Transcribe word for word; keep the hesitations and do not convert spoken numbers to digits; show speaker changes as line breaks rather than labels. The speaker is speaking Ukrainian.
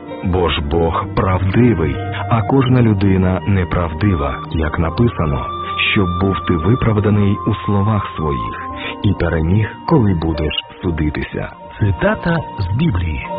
Бо ж Бог правдивий, а кожна людина неправдива, як написано, щоб був ти виправданий у словах своїх і переміг, коли будеш судитися.
Цитата з Біблії.